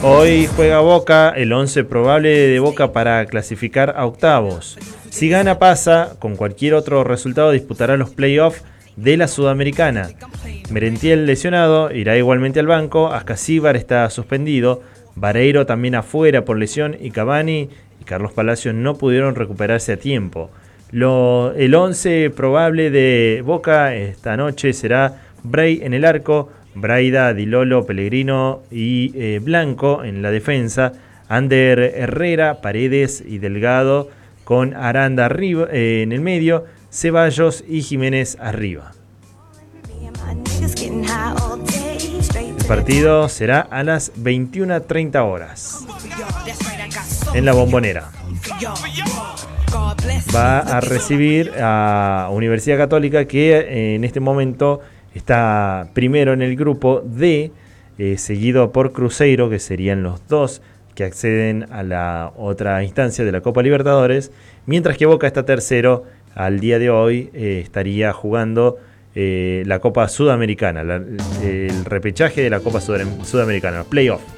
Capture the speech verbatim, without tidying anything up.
Hoy juega Boca, el once probable de Boca para clasificar a octavos. Si gana pasa, con cualquier otro resultado disputará los playoffs de la Sudamericana. Merentiel lesionado, irá igualmente al banco, Ascasíbar está suspendido, Vareiro también afuera por lesión y Cavani y Carlos Palacios no pudieron recuperarse a tiempo. Lo, el once probable de Boca esta noche será Bray en el arco, Braida, Di Lolo, Pellegrino y eh, Blanco en la defensa, Ander Herrera, Paredes y Delgado con Aranda arriba, eh, en el medio, Ceballos y Jiménez arriba. El partido será a las veintiuna treinta horas en la Bombonera. Va a recibir a Universidad Católica, que en este momento está primero en el grupo D, eh, seguido por Cruzeiro, que serían los dos que acceden a la otra instancia de la Copa Libertadores, mientras que Boca está tercero. Al día de hoy eh, estaría jugando eh, la Copa Sudamericana, la, el repechaje de la Copa Sudamericana, los playoffs.